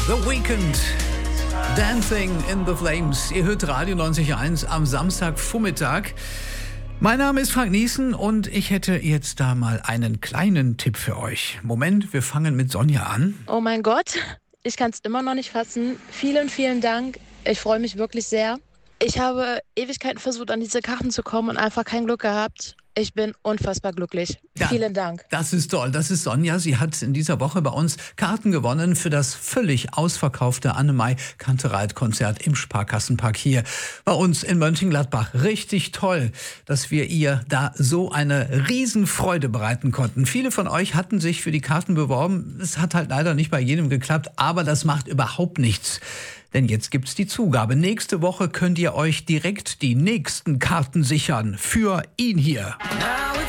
The Weeknd. Dancing in the Flames. Ihr hört Radio 90.1 am Samstagvormittag. Mein Name ist Frank Niesen und ich hätte jetzt da mal einen kleinen Tipp für euch. Moment, wir fangen mit Sonja an. Oh mein Gott, ich kann es immer noch nicht fassen. Vielen, vielen Dank. Ich freue mich wirklich sehr. Ich habe Ewigkeiten versucht, an diese Karten zu kommen und einfach kein Glück gehabt. Ich bin unfassbar glücklich. Ja, vielen Dank. Das ist toll. Das ist Sonja. Sie hat in dieser Woche bei uns Karten gewonnen für das völlig ausverkaufte Annemai-Kantereit-Konzert im Sparkassenpark hier bei uns in Mönchengladbach. Richtig toll, dass wir ihr da so eine Riesenfreude bereiten konnten. Viele von euch hatten sich für die Karten beworben. Es hat halt leider nicht bei jedem geklappt, aber das macht überhaupt nichts. Denn jetzt gibt's die Zugabe. Nächste Woche könnt ihr euch direkt die nächsten Karten sichern für ihn hier.